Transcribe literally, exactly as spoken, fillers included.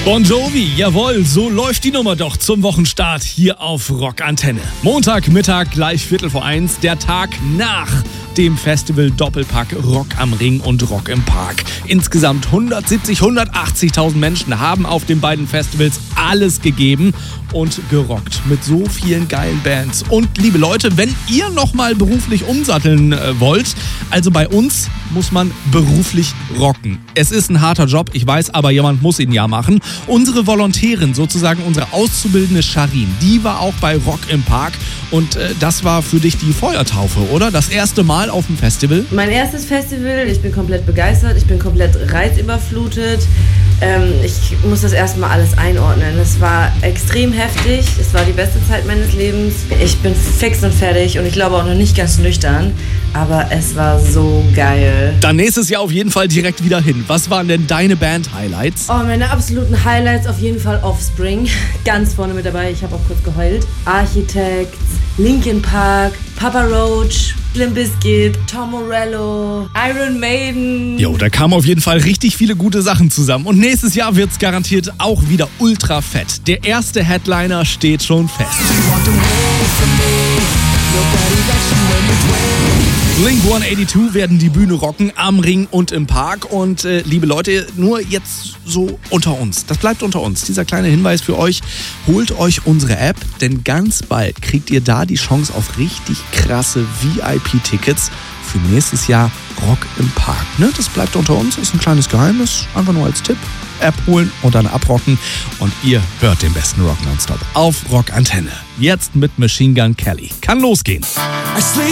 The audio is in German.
Bon Jovi, jawohl, so läuft die Nummer doch zum Wochenstart hier auf Rock Antenne. Montagmittag, gleich Viertel vor eins, der Tag nach dem Festival Doppelpack Rock am Ring und Rock im Park. Insgesamt hundertsiebzig, hundertachtzigtausend Menschen haben auf den beiden Festivals alles gegeben und gerockt mit so vielen geilen Bands. Und liebe Leute, wenn ihr nochmal beruflich umsatteln äh, wollt, also bei uns muss man beruflich rocken. Es ist ein harter Job, ich weiß, aber jemand muss ihn ja machen. Unsere Volontärin, sozusagen unsere auszubildende Sharin, die war auch bei Rock im Park und äh, das war für dich die Feuertaufe, oder? Das erste Mal auf dem Festival? Mein erstes Festival, ich bin komplett begeistert, ich bin komplett reizüberflutet. Ähm, ich muss das erstmal alles einordnen. Es war extrem heftig, es war die beste Zeit meines Lebens. Ich bin fix und fertig und ich glaube auch noch nicht ganz nüchtern, aber es war so geil. Dann nächstes Jahr auf jeden Fall direkt wieder hin. Was waren denn deine Band-Highlights? Oh, meine absoluten Highlights auf jeden Fall Offspring. Ganz vorne mit dabei, ich habe auch kurz geheult. Architects, Linkin Park, Papa Roach, Limp Bizkit, Tom Morello, Iron Maiden. Jo, da kamen auf jeden Fall richtig viele gute Sachen zusammen. Und nächstes Jahr wird's garantiert auch wieder ultra fett. Der erste Headliner steht schon fest. Blink hundertzweiundachtzig werden die Bühne rocken am Ring und im Park. Und äh, liebe Leute, nur jetzt so unter uns. Das bleibt unter uns. Dieser kleine Hinweis für euch. Holt euch unsere App, denn ganz bald kriegt ihr da die Chance auf richtig krasse V I P-Tickets für nächstes Jahr Rock im Park. Ne? Das bleibt unter uns, ist ein kleines Geheimnis. Einfach nur als Tipp. App holen und dann abrocken. Und ihr hört den besten Rock nonstop auf Rock Antenne. Jetzt mit Machine Gun Kelly. Kann losgehen.